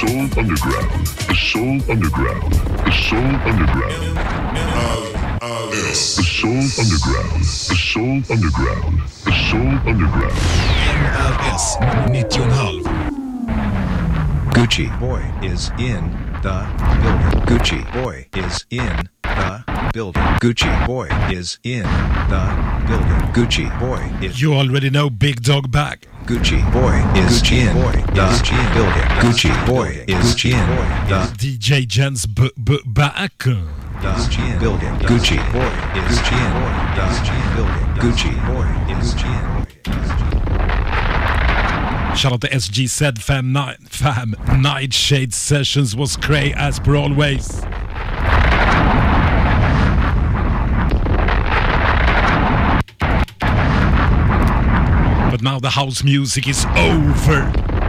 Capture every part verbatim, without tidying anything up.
Soul Underground. The Soul Underground. The Soul Underground. The Soul Underground. The Soul Underground. The Soul Underground. N R S nittio och en halv. Gucci boy is in the building. Gucci boy is in the building. Gucci boy is in the building. Gucci boy is. You already know Big Dog back. Gucci boy is Gucci in boy the building. Gucci boy is Gucci in the D J Jens b b back. Gucci in building. Gucci boy is Gucci in the building. Gucci boy is Gucci in. Shout out to S G said fam, night, fam Nightshade Sessions was cray as per always. But now the house music is over.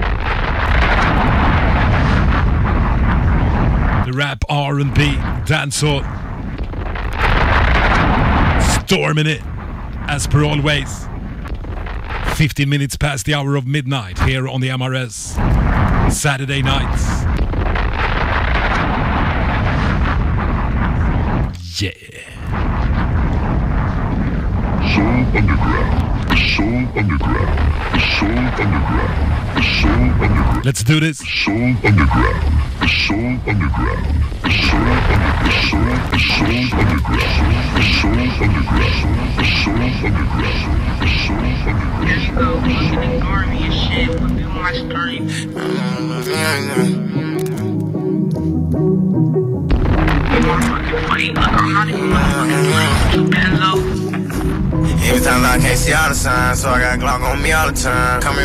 The rap, R and B, dancehall, storming it as per always. fifteen minutes past the hour of midnight here on the M R S. Saturday nights. Yeah. Soul Underground. The Soul Underground. The Soul Underground. The Soul Underground. Let's do this. Soul Underground. The Soul Underground. The Soul Underground. The Soul. The Soul Underground. The Soul Underground. The Soul Underground. The Soul Underground. Let's go. You can ignore me and shit. Put me on my screen. You motherfucking funny. Look, I'm not even motherfucking funny. Benzo. Every time I can't see all the signs, so I got Glock on me all the time. Come in